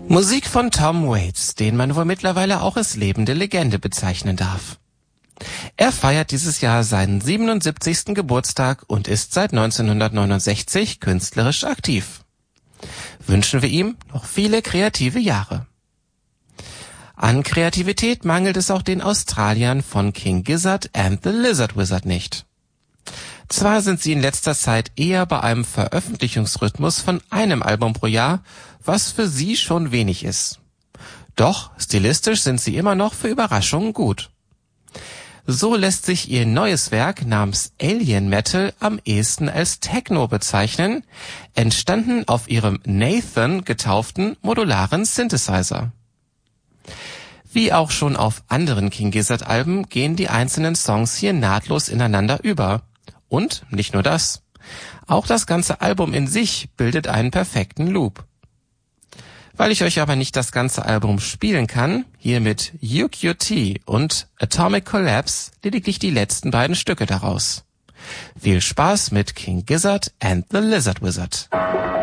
Musik von Tom Waits, den man wohl mittlerweile auch als lebende Legende bezeichnen darf. Er feiert dieses Jahr seinen 77. Geburtstag und ist seit 1969 künstlerisch aktiv. Wünschen wir ihm noch viele kreative Jahre. An Kreativität mangelt es auch den Australiern von King Gizzard and the Lizard Wizard nicht. Zwar sind sie in letzter Zeit eher bei einem Veröffentlichungsrhythmus von einem Album pro Jahr, was für sie schon wenig ist. Doch stilistisch sind sie immer noch für Überraschungen gut. So lässt sich ihr neues Werk namens Alien Metal am ehesten als Techno bezeichnen, entstanden auf ihrem Nathan getauften modularen Synthesizer. Wie auch schon auf anderen King Gizzard Alben gehen die einzelnen Songs hier nahtlos ineinander über. Und nicht nur das. Auch das ganze Album in sich bildet einen perfekten Loop. Weil ich euch aber nicht das ganze Album spielen kann, hier mit UQT und Atomic Collapse lediglich die letzten beiden Stücke daraus. Viel Spaß mit King Gizzard and the Lizard Wizard.